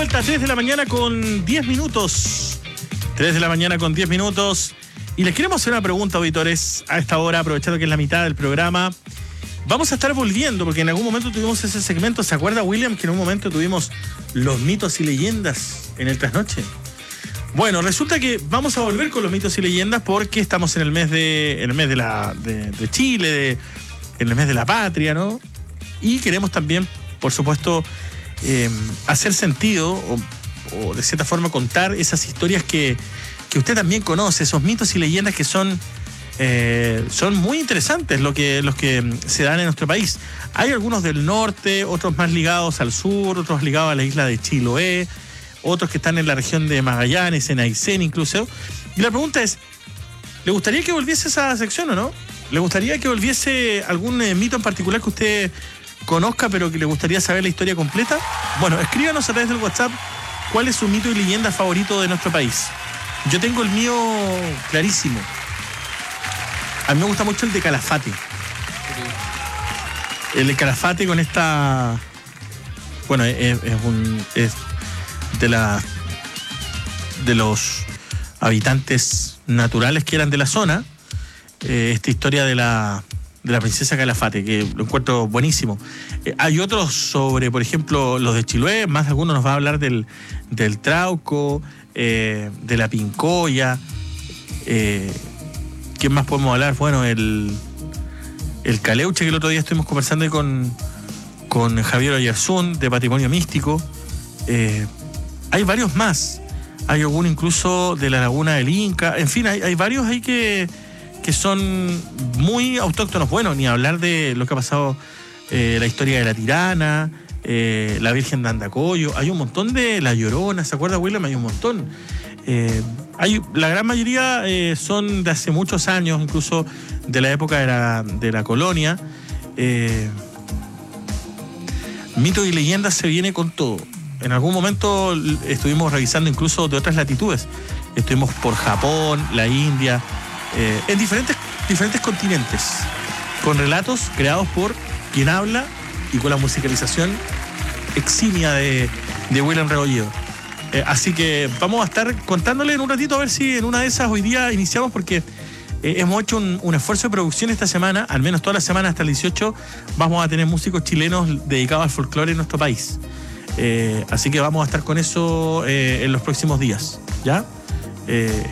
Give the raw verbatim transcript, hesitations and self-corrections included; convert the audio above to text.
vuelta a tres de la mañana con diez minutos. tres de la mañana con diez minutos. Y les queremos hacer una pregunta, auditores, a esta hora, aprovechando que es la mitad del programa. Vamos a estar volviendo, porque en algún momento tuvimos ese segmento. ¿Se acuerda, William, que en un momento tuvimos los mitos y leyendas en el trasnoche? Bueno, resulta que vamos a volver con los mitos y leyendas porque estamos en el mes de, en el mes de, la, de, de Chile, de, en el mes de la patria, ¿no? Y queremos también, por supuesto, eh, hacer sentido o, o de cierta forma contar esas historias que, que usted también conoce, esos mitos y leyendas que son, eh, son muy interesantes lo que, los que se dan en nuestro país. Hay algunos del norte, otros más ligados al sur, otros ligados a la isla de Chiloé, otros que están en la región de Magallanes, en Aysén incluso. Y la pregunta es, ¿le gustaría que volviese esa sección o no? ¿Le gustaría que volviese algún eh, mito en particular que usted conozca, pero que le gustaría saber la historia completa? Bueno, escríbanos a través del WhatsApp cuál es su mito y leyenda favorito de nuestro país. Yo tengo el mío clarísimo. A mí me gusta mucho el de Calafate. El de Calafate con esta... Bueno, es, es un... Es de la de los habitantes naturales que eran de la zona, eh, esta historia de la de la princesa Calafate, que lo encuentro buenísimo. Eh, hay otros sobre, por ejemplo, los de Chiloé, más de alguno nos va a hablar del, del Trauco, eh, de la Pincoya. Eh, ¿Quién más podemos hablar? Bueno, el, el Caleuche, que el otro día estuvimos conversando ahí con, con Javier Oyarzún, de Patrimonio Místico. Eh, Hay varios más. Hay alguno incluso de la Laguna del Inca. En fin, hay, hay varios ahí que, que son muy autóctonos. Bueno, ni hablar de lo que ha pasado, eh, la historia de la Tirana, eh, la Virgen de Andacoyo. Hay un montón de La Llorona. ¿Se acuerda, William? Hay un montón. Eh, hay, la gran mayoría eh, son de hace muchos años, incluso de la época de la, de la colonia. Eh, mitos y leyendas se viene con todo. En algún momento estuvimos revisando incluso de otras latitudes. Estuvimos por Japón, la India, eh, en diferentes, diferentes continentes, con relatos creados por quien habla y con la musicalización eximia de, de William Rebolledo. Eh, así que vamos a estar contándole en un ratito a ver si en una de esas hoy día iniciamos, porque eh, hemos hecho un, un esfuerzo de producción esta semana, al menos toda la semana hasta el dieciocho, vamos a tener músicos chilenos dedicados al folclore en nuestro país. Eh, así que vamos a estar con eso eh, en los próximos días, ¿ya? Eh,